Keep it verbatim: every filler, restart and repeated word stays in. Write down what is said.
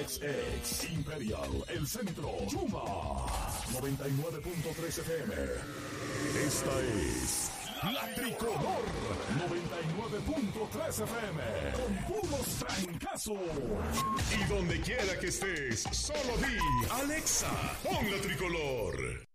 Ex, ex, Imperial, El Centro, Yuma, noventa y nueve punto tres F M. Esta es La Tricolor, noventa y nueve punto tres F M, con puros trancazos. Y donde quiera que estés, solo di, Alexa, pon La Tricolor.